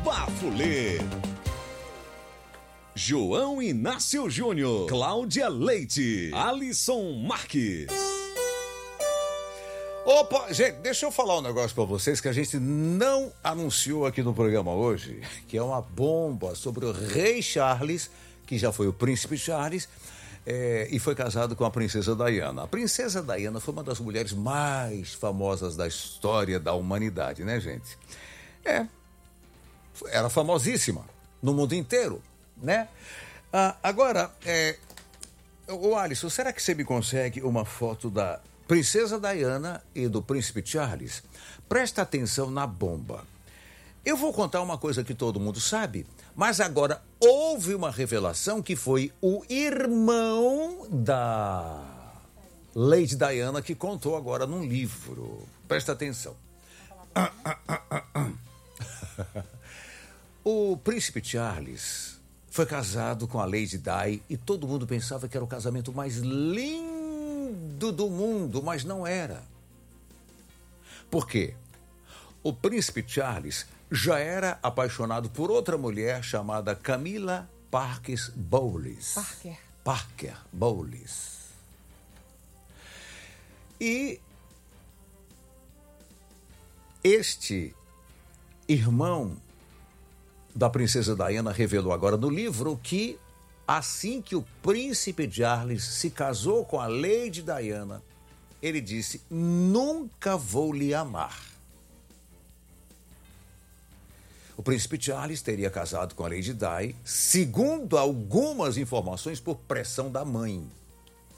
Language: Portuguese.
Bafulê. João Inácio Júnior, Cláudia Leite, Alisson Marques. Opa, gente, deixa eu falar um negócio pra vocês que a gente não anunciou aqui no programa hoje, que é uma bomba sobre o rei Charles, que já foi o príncipe Charles, e foi casado com a princesa Diana. A princesa Diana foi uma das mulheres mais famosas da história da humanidade, né, gente? Era famosíssima no mundo inteiro, né? Agora, ô Alisson, será que você me consegue uma foto da princesa Diana e do príncipe Charles? Presta atenção na bomba. Eu vou contar uma coisa que todo mundo sabe, mas agora houve uma revelação que foi o irmão da Lady Diana que contou agora num livro. Presta atenção. O príncipe Charles foi casado com a Lady Di e todo mundo pensava que era o casamento mais lindo do mundo, mas não era. Por quê? O príncipe Charles já era apaixonado por outra mulher chamada Camilla Parker Bowles. Parker Bowles. E este irmão da princesa Diana revelou agora no livro que assim que o príncipe Charles se casou com a Lady Diana, ele disse: "Nunca vou lhe amar". O príncipe Charles teria casado com a Lady Di, segundo algumas informações, por pressão da mãe.